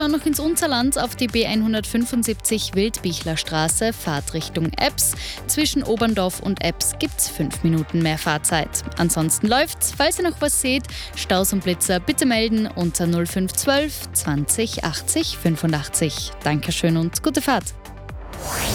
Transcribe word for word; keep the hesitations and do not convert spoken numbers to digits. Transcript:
Dann noch ins Unterland auf die B hundertfünfundsiebzig Wildbichlerstraße, Fahrt Richtung Ebbs. Zwischen Oberndorf und Ebbs gibt's fünf Minuten mehr Fahrzeit. Ansonsten läuft's. Falls ihr noch was seht, Staus und Blitzer bitte melden unter null fünf zwölf zwanzig achtzig fünfundachtzig. Dankeschön und gute Fahrt.